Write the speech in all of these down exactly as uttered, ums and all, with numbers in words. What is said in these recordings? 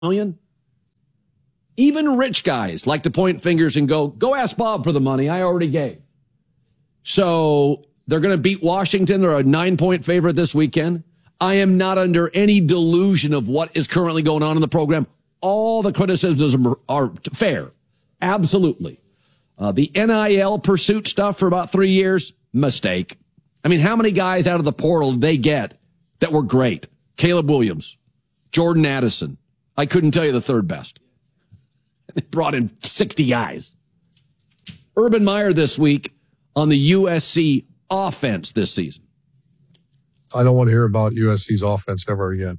million. Even rich guys like to point fingers and go, go ask Bob for the money I already gave. So they're going to beat Washington. They're a nine-point favorite this weekend. I am not under any delusion of what is currently going on in the program. All the criticisms are, are fair. Absolutely. Uh, the N I L pursuit stuff for about three years, mistake. I mean, how many guys out of the portal did they get that were great? Caleb Williams, Jordan Addison. I couldn't tell you the third best. They brought in sixty guys. Urban Meyer this week on the U S C offense this season. I don't want to hear about U S C's offense ever again.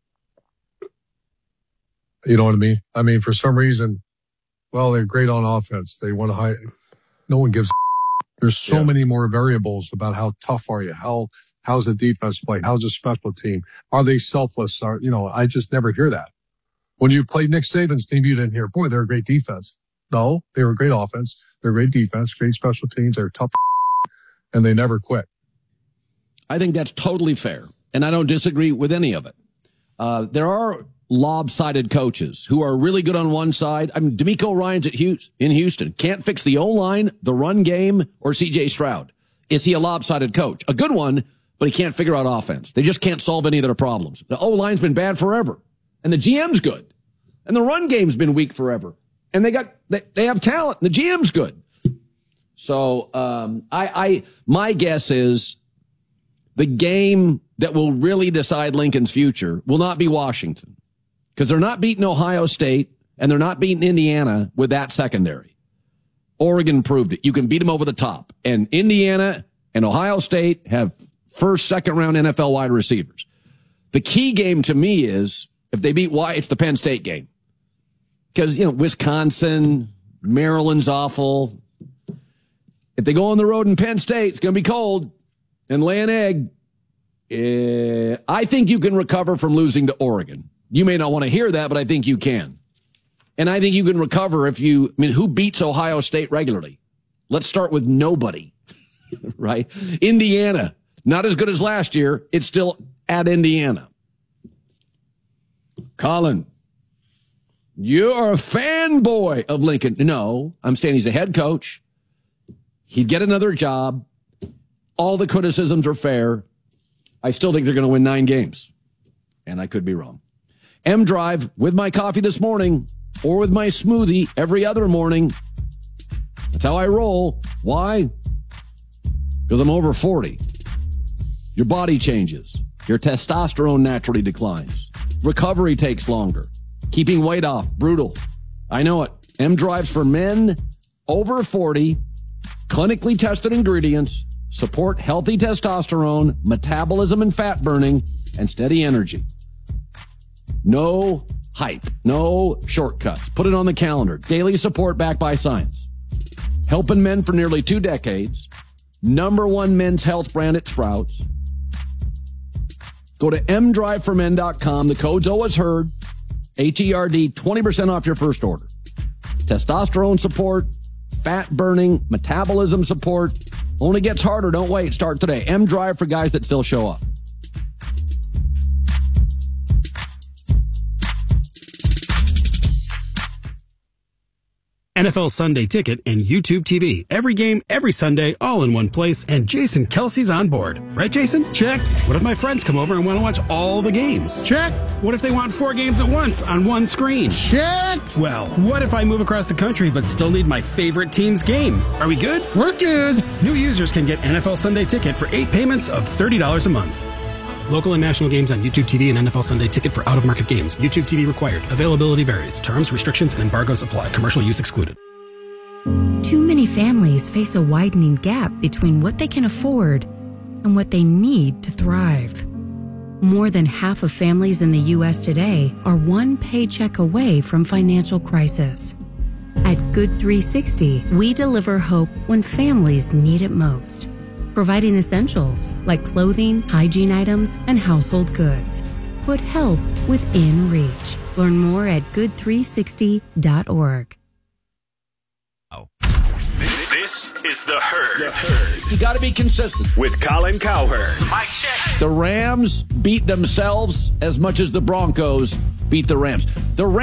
You know what I mean? I mean, for some reason, well, they're great on offense. They want to high. No one gives a There's so yeah. many more variables about how tough are you? How how's the defense play? How's the special team? Are they selfless? Are you know? I just never hear that. When you played Nick Saban's team, you didn't hear, boy, they're a great defense. No, they were a great offense. They're great defense, great special teams. They're tough, and they never quit. I think that's totally fair, and I don't disagree with any of it. Uh, there are lopsided coaches who are really good on one side. I mean, D'Amico Ryan's at Houston, in Houston. Can't fix the O-line, the run game, or C J Stroud. Is he a lopsided coach? A good one, but he can't figure out offense. They just can't solve any of their problems. The O-line's been bad forever, and the G M's good. And the run game's been weak forever. And they got they, they have talent, and the G M's good. So um, I, I my guess is the game that will really decide Lincoln's future will not be Washington, because they're not beating Ohio State and they're not beating Indiana with that secondary. Oregon proved it. You can beat them over the top. And Indiana and Ohio State have first, second round N F L wide receivers. The key game to me is if they beat Y, it's the Penn State game. Because, you know, Wisconsin, Maryland's awful. If they go on the road in Penn State, it's going to be cold and lay an egg. Uh, I think you can recover from losing to Oregon. You may not want to hear that, but I think you can. And I think you can recover if you, I mean, who beats Ohio State regularly? Let's start with nobody, right? Indiana, not as good as last year. It's still at Indiana. Colin, you're a fanboy of Lincoln. No, I'm saying he's a head coach. He'd get another job. All the criticisms are fair. I still think they're going to win nine games. And I could be wrong. M Drive with my coffee this morning or with my smoothie every other morning. That's how I roll. Why? Because I'm over forty. Your body changes. Your testosterone naturally declines. Recovery takes longer. Keeping weight off, brutal. I know it. M Drives for men over forty. Clinically tested ingredients. Support healthy testosterone, metabolism and fat burning, and steady energy. No hype. No shortcuts. Put it on the calendar. Daily support backed by science. Helping men for nearly two decades. Number one men's health brand at Sprouts. Go to m drive for men dot com. The code's always heard. H E R D, twenty percent off your first order. Testosterone support, fat burning, metabolism support. Only gets harder. Don't wait. Start today. M Drive for guys that still show up. N F L Sunday Ticket and YouTube T V. Every game, every Sunday, all in one place, and Jason Kelsey's on board. Right, Jason? Check. What if my friends come over and want to watch all the games? Check. What if they want four games at once on one screen? Check. Well, what if I move across the country but still need my favorite team's game? Are we good? We're good. New users can get N F L Sunday Ticket for eight payments of thirty dollars a month. Local and national games on YouTube T V and N F L Sunday Ticket for out-of-market games. YouTube T V required. Availability varies. Terms, restrictions, and embargoes apply. Commercial use excluded. Too many families face a widening gap between what they can afford and what they need to thrive. More than half of families in the U S today are one paycheck away from financial crisis. At Good three sixty, we deliver hope when families need it most, providing essentials like clothing, hygiene items, and household goods. Put help within reach. Learn more at good three sixty dot org. This is The Herd. The Herd. You got to be consistent. With Colin Cowherd. Mike check. The Rams beat themselves as much as the Broncos beat the Rams. The Rams